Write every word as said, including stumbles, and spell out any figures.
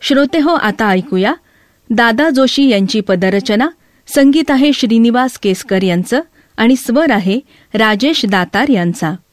श्रोते हो, आता ऐकूया दादा जोशी यांची पदरचना. संगीत आहे श्रीनिवास केसकर यांचं आणि स्वर आहे राजेश दातार यांचा.